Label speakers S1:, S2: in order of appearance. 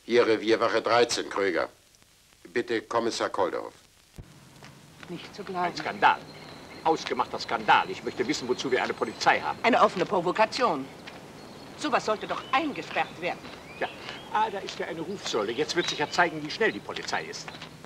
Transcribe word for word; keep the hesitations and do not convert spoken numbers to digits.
S1: Hier Revierwache dreizehn, Kröger. Bitte Kommissar Kolderhoff.
S2: Nicht zu glauben.
S3: Ein Skandal. Ausgemachter Skandal. Ich möchte wissen, wozu wir eine Polizei haben.
S2: Eine offene Provokation. Sowas sollte doch eingesperrt werden.
S3: Ja, ah, da ist ja eine Rufsäule. Jetzt wird sich ja zeigen, wie schnell die Polizei ist.